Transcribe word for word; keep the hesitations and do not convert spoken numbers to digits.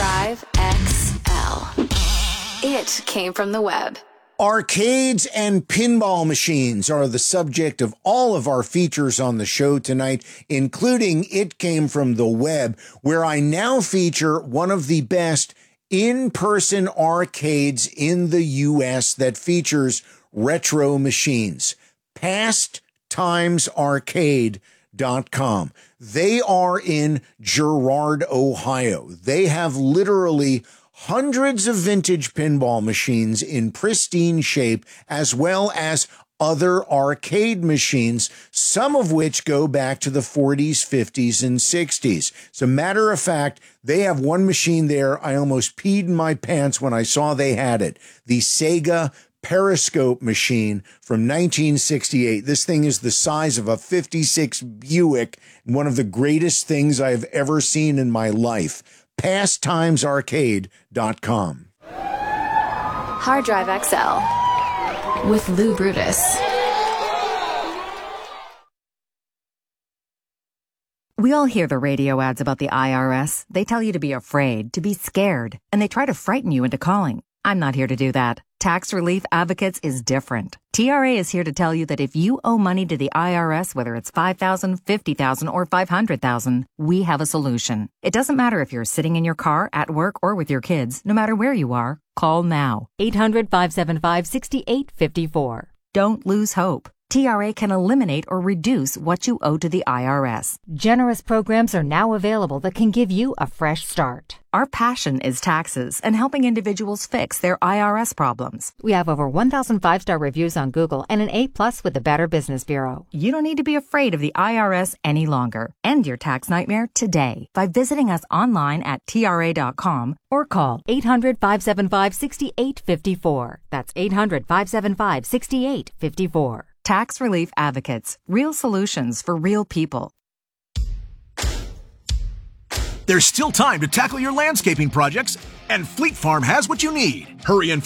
Drive X L. It came from the web. Arcades and pinball machines are the subject of all of our features on the show tonight, including It Came from the Web, where I now feature one of the best in-person arcades in the U S that features retro machines. past times arcade dot com. They are in Girard, Ohio. They have literally hundreds of vintage pinball machines in pristine shape, as well as other arcade machines, some of which go back to the forties, fifties, and sixties. As a matter of fact, they have one machine there. I almost peed in my pants when I saw they had it. The Sega Periscope machine from nineteen sixty-eight. This thing is the size of a fifty-six Buick, one of the greatest things I have ever seen in my life. past times arcade dot com. Hard Drive X L with Lou Brutus. We all hear the radio ads about the I R S. They tell you to be afraid, to be scared, and they try to frighten you into calling. I'm not here to do that. Tax Relief Advocates is different. T R A is here to tell you that if you owe money to the I R S, whether it's five thousand dollars, fifty thousand dollars, or five hundred thousand dollars, we have a solution. It doesn't matter if you're sitting in your car, at work, or with your kids. No matter where you are, call now. eight hundred, five seven five, six eight five four. Don't lose hope. T R A can eliminate or reduce what you owe to the I R S. Generous programs are now available that can give you a fresh start. Our passion is taxes and helping individuals fix their I R S problems. We have over one thousand five-star reviews on Google and an A plus with the Better Business Bureau. You don't need to be afraid of the I R S any longer. End your tax nightmare today by visiting us online at T R A dot com or call eight hundred, five seven five, six eight five four. That's eight hundred, five seven five, six eight five four. Tax Relief Advocates. Real solutions for real people. There's still time to tackle your landscaping projects, and Fleet Farm has what you need. Hurry and